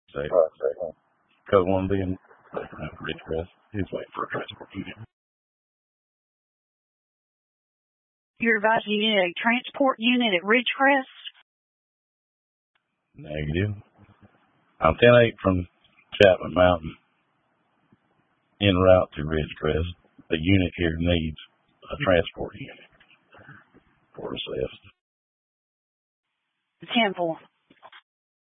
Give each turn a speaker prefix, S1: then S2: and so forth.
S1: Say, code 1 being Ridgecrest. He's waiting for a transport unit.
S2: You're advising you need a transport unit at Ridgecrest?
S1: Negative. I'm 10-8 from Chapman Mountain, en route to Ridgecrest. The unit here needs a transport unit for assist.
S2: 10-4.